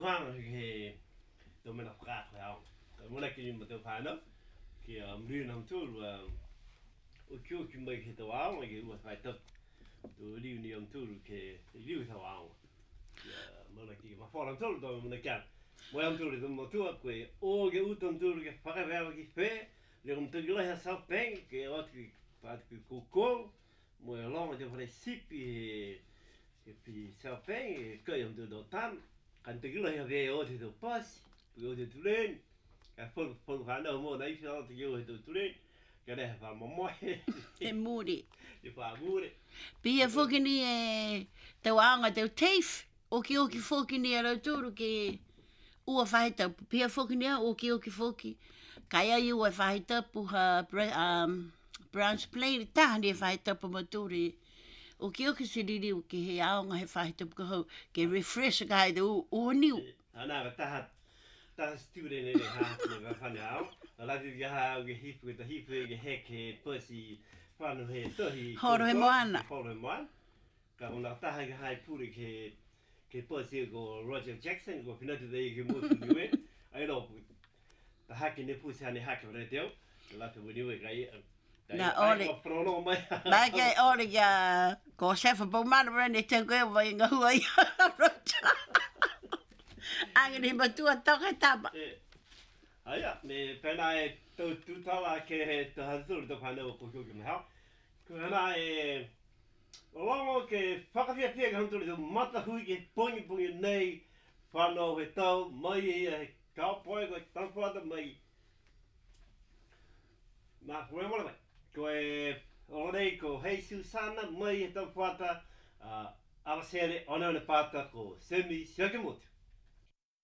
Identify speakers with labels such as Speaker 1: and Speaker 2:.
Speaker 1: Quang he do men afra khao mo na ki mo to fa no ki mri nam tu o kyo ki mai ki to wa ma ki wa fa to do li ni am tu ke li ta wa mo na ki ma fa nam tu do mo na ka mo am tu do mo tu ko o ge u tom tu ke fa ka ki fe le rom tu la sa pen ke o ki pa ki ko mo lo de fa sipi e pi sa pen ke yam tu do tam kan te gila ya ve o te to pas o te tulen ka fo fa no mo dai fa te yo te tulen ka de fa mo mo
Speaker 2: E muri.
Speaker 1: e fa mure
Speaker 2: Pia whokini e te waanga te teif. Oki whokini e rauturu ke ua whahitapu. Pia whokini e oki whoki. Kai ai ua whahitapu Brown's Plate. Tahani e whahitapu maturi. Oki siriri o ke he aonga he whahitapu ka hau. Ke refresh ka hai te uoniu.
Speaker 1: ana ta student ne ha ne va fa na la di ha ge hip with the hip ge hek he pussy fa no he to hi
Speaker 2: Horo he moana.
Speaker 1: horo he moana ka una ta ha hai puri ke pussy go Roger Jackson go fina de ge mo tu ni ai no ta ha ke ne pussy ne ha ke re teo la te ni we kai
Speaker 2: Na ole. Mai ke ole ya ko sefa po mana rene te koe vai nga hua ia. Angin matua toka tapa.
Speaker 1: Aia, me pena e tu tawa ke he te hazuru to whanau ko kio ki me hao. Ko hana e o longo ke whakawhia pia ka hanturi to mata hui ke pongi nei whanau he tau mai e kaupoe ko tampuata mai. Nā kue mora mai. Ko e o nei ko hei Susana mai e tampuata awasere ona ne pata ko Semi Siakemotu.